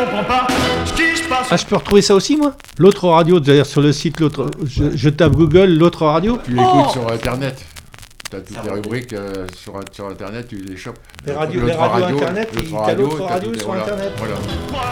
comprends pas ce qui se passe. Ah, je peux retrouver ça aussi, moi? L'autre radio, d'ailleurs, sur le site, l'autre, je tape Google, l'autre radio. Tu l'écoutes sur Internet. Tu as toutes les rubriques sur Internet, tu les chopes. Les radios Internet, t'as l'autre radio sur Internet. Voilà.